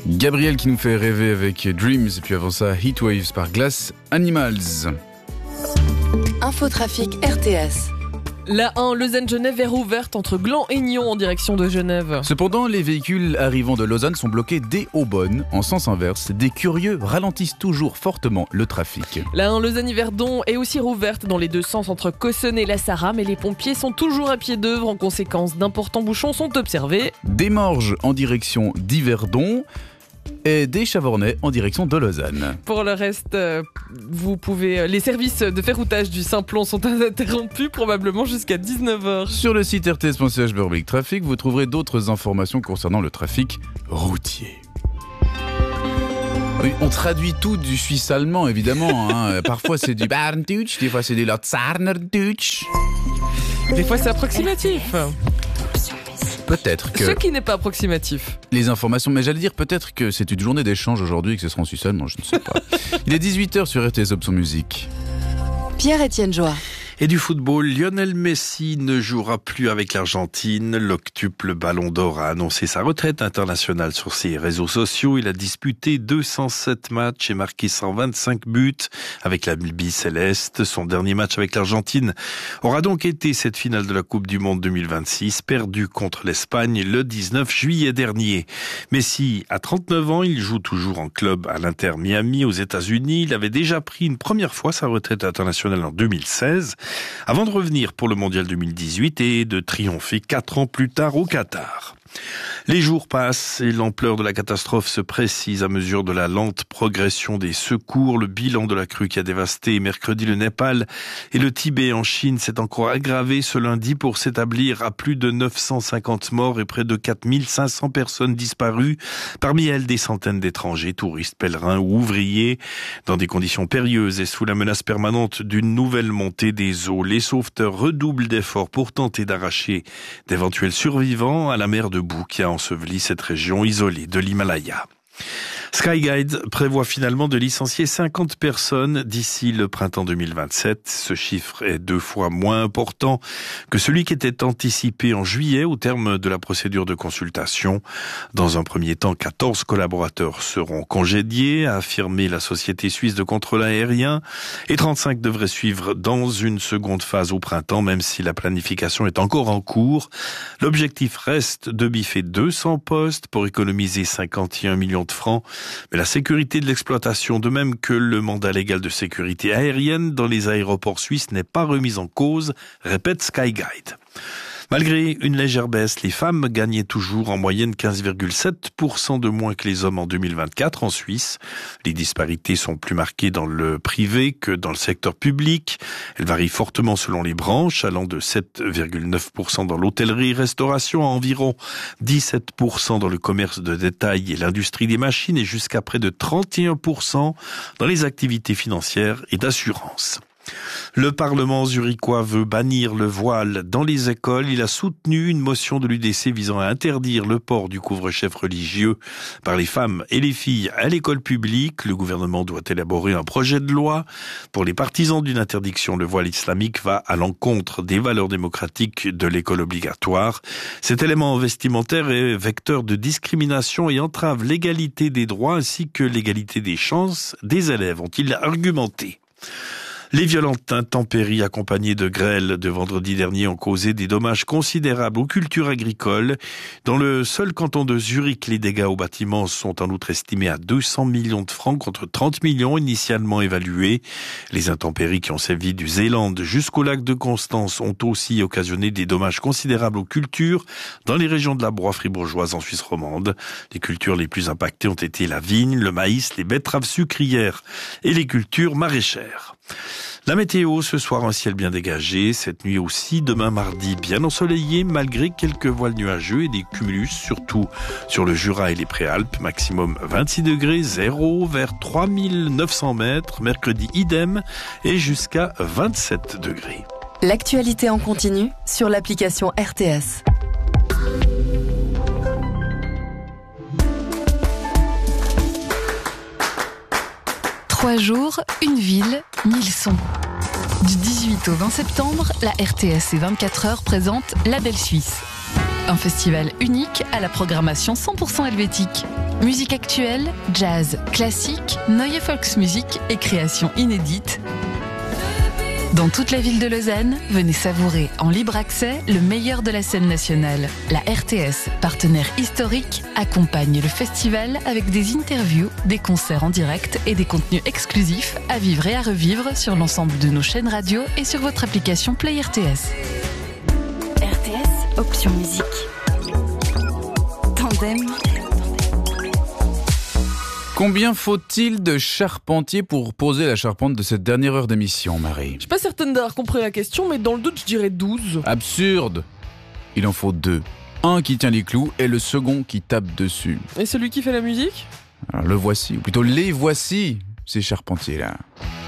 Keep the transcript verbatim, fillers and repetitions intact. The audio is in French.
Gabriel qui nous fait rêver avec Dreams, et puis avant ça, Heatwaves par Glass Animals. Infotrafic R T S. La un Lausanne-Genève est rouverte entre Gland et Nyon en direction de Genève. Cependant, les véhicules arrivant de Lausanne sont bloqués dès Aubonne, en sens inverse. Des curieux ralentissent toujours fortement le trafic. La un Lausanne-Yverdon est aussi rouverte dans les deux sens entre Cossonne et La Sarah, mais les pompiers sont toujours à pied d'œuvre. En conséquence, d'importants bouchons sont observés. Des Morges en direction d'Yverdon et des Chavornais en direction de Lausanne. Pour le reste, euh, vous pouvez. Les services de ferroutage du Simplon sont interrompus probablement jusqu'à dix-neuf heures. Sur le site r t s point c h rubrique trafic, vous trouverez d'autres informations concernant le trafic routier. Oui, on traduit tout du suisse allemand, évidemment. Hein. Parfois c'est du Berndeutsch, des fois c'est du Luzernerdeutsch. Des fois c'est approximatif. Peut-être que... Ce qui n'est pas approximatif. Les informations, mais j'allais dire peut-être que c'est une journée d'échange aujourd'hui et que ce sera en Suisse allemand, je ne sais pas. Il est dix-huit heures sur R T S Option Musique. Pierre-Étienne Joie. Et du football, Lionel Messi ne jouera plus avec l'Argentine. L'octuple Ballon d'Or a annoncé sa retraite internationale sur ses réseaux sociaux. Il a disputé deux cent sept matchs et marqué cent vingt-cinq buts avec la Bicéleste. Son dernier match avec l'Argentine aura donc été cette finale de la Coupe du Monde deux mille vingt-six, perdue contre l'Espagne le dix-neuf juillet dernier. Messi a trente-neuf ans, il joue toujours en club à l'Inter Miami aux États-Unis. Il avait déjà pris une première fois sa retraite internationale en deux mille seize. Avant de revenir pour le Mondial deux mille dix-huit et de triompher quatre ans plus tard au Qatar. Les jours passent et l'ampleur de la catastrophe se précise à mesure de la lente progression des secours. Le bilan de la crue qui a dévasté mercredi le Népal et le Tibet en Chine s'est encore aggravé ce lundi pour s'établir à plus de neuf cent cinquante morts et près de quatre mille cinq cents personnes disparues. Parmi elles, des centaines d'étrangers, touristes, pèlerins ou ouvriers, dans des conditions périlleuses et sous la menace permanente d'une nouvelle montée des eaux. Les sauveteurs redoublent d'efforts pour tenter d'arracher d'éventuels survivants à la mer de boue qui a enseveli cette région isolée de l'Himalaya. Skyguide prévoit finalement de licencier cinquante personnes d'ici le printemps deux mille vingt-sept. Ce chiffre est deux fois moins important que celui qui était anticipé en juillet au terme de la procédure de consultation. Dans un premier temps, quatorze collaborateurs seront congédiés, a affirmé la Société suisse de contrôle aérien, et trente-cinq devraient suivre dans une seconde phase au printemps, même si la planification est encore en cours. L'objectif reste de biffer deux cents postes pour économiser cinquante et un millions de francs. Mais la sécurité de l'exploitation, de même que le mandat légal de sécurité aérienne dans les aéroports suisses, n'est pas remise en cause, répète Skyguide. Malgré une légère baisse, les femmes gagnaient toujours en moyenne quinze virgule sept pour cent de moins que les hommes en deux mille vingt-quatre en Suisse. Les disparités sont plus marquées dans le privé que dans le secteur public. Elles varient fortement selon les branches, allant de sept virgule neuf pour cent dans l'hôtellerie-restauration à environ dix-sept pour cent dans le commerce de détail et l'industrie des machines et jusqu'à près de trente et un pour cent dans les activités financières et d'assurance. Le Parlement zurichois veut bannir le voile dans les écoles. Il a soutenu une motion de l'U D C visant à interdire le port du couvre-chef religieux par les femmes et les filles à l'école publique. Le gouvernement doit élaborer un projet de loi. Pour les partisans d'une interdiction, le voile islamique va à l'encontre des valeurs démocratiques de l'école obligatoire. Cet élément vestimentaire est vecteur de discrimination et entrave l'égalité des droits ainsi que l'égalité des chances des élèves, ont-ils argumenté. Les violentes intempéries accompagnées de grêles de vendredi dernier ont causé des dommages considérables aux cultures agricoles. Dans le seul canton de Zurich, les dégâts aux bâtiments sont en outre estimés à deux cents millions de francs contre trente millions initialement évalués. Les intempéries qui ont sévi du Zélande jusqu'au lac de Constance ont aussi occasionné des dommages considérables aux cultures dans les régions de la Broye fribourgeoise en Suisse romande. Les cultures les plus impactées ont été la vigne, le maïs, les betteraves sucrières et les cultures maraîchères. La météo, ce soir un ciel bien dégagé, cette nuit aussi, demain mardi bien ensoleillé malgré quelques voiles nuageux et des cumulus, surtout sur le Jura et les Préalpes, maximum vingt-six degrés, zéro vers trois mille neuf cents mètres, mercredi idem et jusqu'à vingt-sept degrés. L'actualité en continu sur l'application R T S. Trois jours, une ville, mille sons. Du dix-huit au vingt septembre, la R T S et vingt-quatre heures présente La Belle Suisse. un festival unique à la programmation cent pour cent helvétique. Musique actuelle, jazz, classique, Neue Volksmusik et créations inédites. Dans toute la ville de Lausanne, venez savourer en libre accès le meilleur de la scène nationale. La R T S, partenaire historique, accompagne le festival avec des interviews, des concerts en direct et des contenus exclusifs à vivre et à revivre sur l'ensemble de nos chaînes radio et sur votre application Play R T S. R T S, option musique. Tandem. Combien faut-il de charpentiers pour poser la charpente de cette dernière heure d'émission, Marie? Je suis pas certaine d'avoir compris la question, mais dans le doute, je dirais douze. Absurde. Il en faut deux. Un qui tient les clous et le second qui tape dessus. Et celui qui fait la musique ? Alors le voici, ou plutôt les voici, ces charpentiers-là.